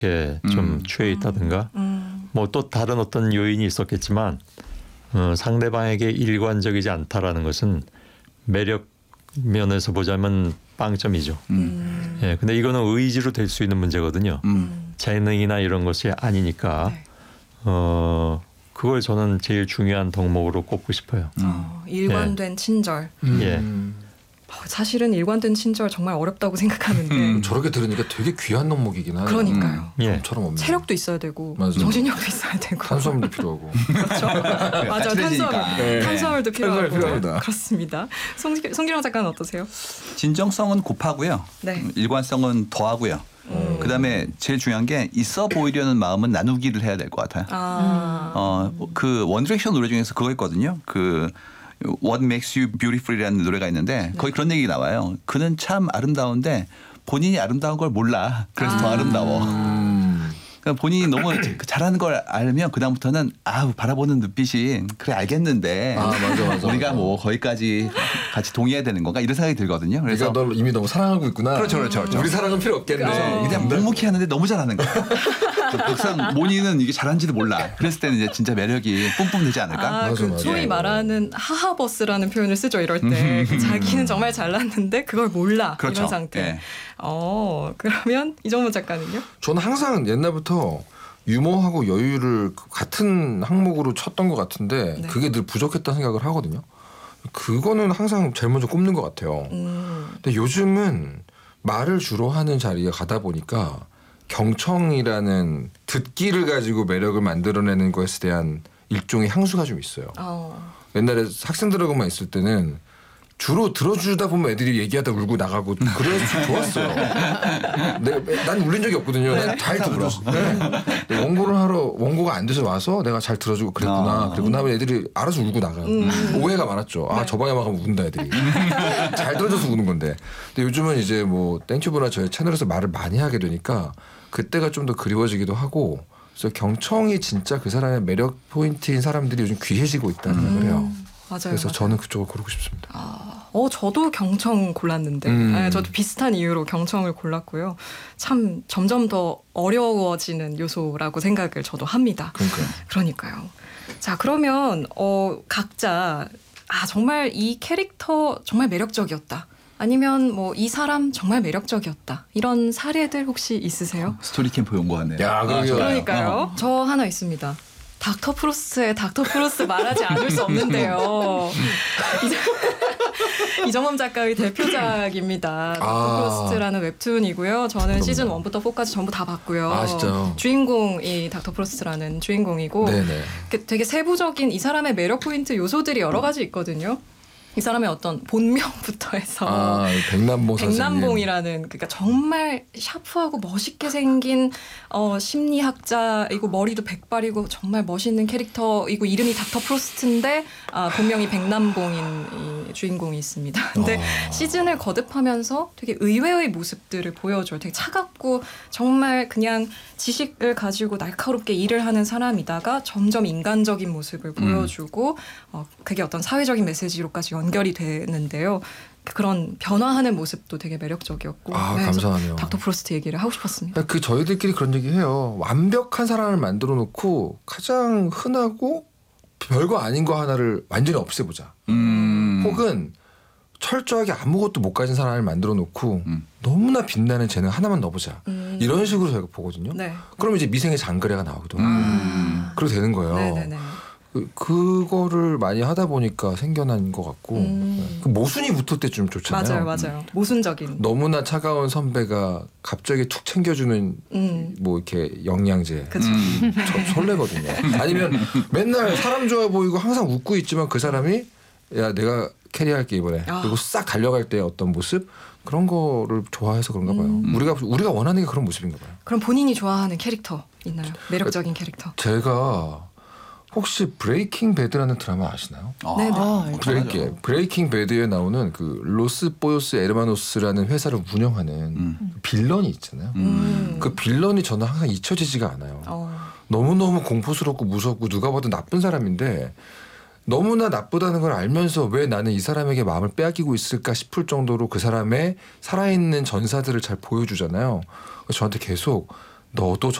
좀 취해 있다든가 뭐 또 다른 어떤 요인이 있었겠지만 상대방에게 일관적이지 않다라는 것은 매력 면에서 보자면 빵점이죠. 예, 근데 이거는 의지로 될 수 있는 문제거든요. 재능이나 이런 것이 아니니까 네. 그걸 저는 제일 중요한 덕목으로 꼽고 싶어요. 일관된 친절. 예. 사실은 일관된 친절 정말 어렵다고 생각하는데 저렇게 들으니까 되게 귀한 덕목이긴 하네요. 그러니까요. 예. 좀처럼 없네. 체력도 있어야 되고 맞아요. 정신력도 있어야 되고 탄수화물도 필요하고. 그렇죠. 맞아요. 친해지니까. 탄수화물도 필요하고 필요합니다. 그렇습니다. 송기령 작가는 어떠세요? 진정성은 곱하고요. 네. 일관성은 더하고요. 그다음에 제일 중요한 게 있어 보이려는 마음은 나누기를 해야 될 것 같아요. 그 원디렉션 노래 중에서 그거 있거든요. 그 What Makes You Beautiful이라는 노래가 있는데 거기 그런 얘기 나와요. 그는 참 아름다운데 본인이 아름다운 걸 몰라. 그래서 더 아름다워. 그러니까 본인이 너무 잘하는 걸 알면 그다음부터는 바라보는 눈빛이 그래 알겠는데 맞아. 우리가 뭐 거기까지 같이 동의해야 되는 건가 이런 생각이 들거든요. 그래서 널 이미 너무 사랑하고 있구나. 그렇죠. 우리 사랑은 필요 없겠네. 그냥 묵묵히 하는데 너무 잘하는 거야. 막상 모니는 이게 잘하는지도 몰라. 그랬을 때는 이제 진짜 매력이 뿜뿜 되지 않을까? 맞아. 소위 말하는 하하버스라는 표현을 쓰죠. 이럴 때 자기는 정말 잘났는데 그걸 몰라. 그렇죠. 이런 상태. 예. 그러면 이정문 작가는요? 저는 항상 옛날부터 유머하고 여유를 같은 항목으로 쳤던 것 같은데 네. 그게 늘 부족했다는 생각을 하거든요. 그거는 항상 제일 먼저 꼽는 것 같아요. 근데 요즘은 말을 주로 하는 자리에 가다 보니까 경청이라는 듣기를 가지고 매력을 만들어내는 것에 대한 일종의 향수가 좀 있어요. 옛날에 학생들하고만 있을 때는 주로 들어주다 보면 애들이 얘기하다 울고 나가고 그래서 좋았어요. 난 울린 적이 없거든요. 난 잘 들어줬어. 네. 원고가 안 돼서 와서 내가 잘 들어주고 그랬구나 하면 애들이 알아서 울고 나가요. 오해가 많았죠. 저 방에만 가면 운다 애들이. 잘 들어줘서 우는 건데. 근데 요즘은 이제 뭐 땡튜브나 저희 채널에서 말을 많이 하게 되니까 그때가 좀 더 그리워지기도 하고 그래서 경청이 진짜 그 사람의 매력 포인트인 사람들이 요즘 귀해지고 있다는 생각을 해요. 맞아요. 그래서 맞아요. 저는 그쪽을 고르고 싶습니다. 저도 경청 골랐는데 저도 비슷한 이유로 경청을 골랐고요. 참 점점 더 어려워지는 요소라고 생각을 저도 합니다. 그러니까요. 자, 그러면 각자 정말 이 캐릭터 정말 매력적이었다. 아니면 뭐 이 사람 정말 매력적이었다. 이런 사례들 혹시 있으세요? 스토리 캠프 연구하네요. 야, 그러니까요. 저 하나 있습니다. 닥터 프로스트의 닥터 프로스트 말하지 않을 수 없는데요. 이정범 작가의 대표작입니다. 닥터 프로스트라는 웹툰이고요. 저는 시즌 1부터 4까지 전부 다 봤고요. 진짜요? 주인공이 닥터 프로스트라는 주인공이고 되게 세부적인 이 사람의 매력 포인트 요소들이 여러 가지 있거든요. 이 사람의 어떤 본명부터 해서 백남봉이라는 그러니까 정말 샤프하고 멋있게 생긴 심리학자이고 머리도 백발이고 정말 멋있는 캐릭터이고 이름이 닥터 프로스트인데 본명이 백남봉인 이 주인공이 있습니다. 근데 시즌을 거듭하면서 되게 의외의 모습들을 보여줘요. 되게 차갑고 정말 그냥 지식을 가지고 날카롭게 일을 하는 사람이다가 점점 인간적인 모습을 보여주고 그게 어떤 사회적인 메시지로까지 연결이 되는데요. 그런 변화하는 모습도 되게 매력적이었고 감사하네요. 닥터 프로스트 얘기를 하고 싶었습니다. 저희들끼리 그런 얘기해요. 완벽한 사람을 만들어 놓고 가장 흔하고 별거 아닌 거 하나를 완전히 없애보자. 혹은 철저하게 아무것도 못 가진 사람을 만들어 놓고 너무나 빛나는 재능 하나만 넣어보자. 이런 식으로 저희가 보거든요. 그럼 이제 미생의 장그래가 나오기도 하고 그렇게 되는 거예요. 네네네. 그거를 많이 하다 보니까 생겨난 것 같고 그 모순이 붙을 때 좀 좋잖아요. 맞아요. 모순적인. 너무나 차가운 선배가 갑자기 툭 챙겨주는 뭐 이렇게 영양제. 설레거든요. 아니면 맨날 사람 좋아 보이고 항상 웃고 있지만 그 사람이 야 내가 캐리할게 이번에 그리고 싹 달려갈 때 어떤 모습 그런 거를 좋아해서 그런가 봐요. 우리가 원하는 게 그런 모습인가 봐요. 그럼 본인이 좋아하는 캐릭터 있나요? 매력적인 캐릭터. 제가 혹시 브레이킹 배드라는 드라마 아시나요? 네네. 브레이킹 배드에 나오는 그 로스 보요스 에르마노스라는 회사를 운영하는 빌런이 있잖아요. 그 빌런이 저는 항상 잊혀지지가 않아요. 너무너무 공포스럽고 무섭고 누가 봐도 나쁜 사람인데 너무나 나쁘다는 걸 알면서 왜 나는 이 사람에게 마음을 빼앗기고 있을까 싶을 정도로 그 사람의 살아있는 전사들을 잘 보여주잖아요. 저한테 계속 너도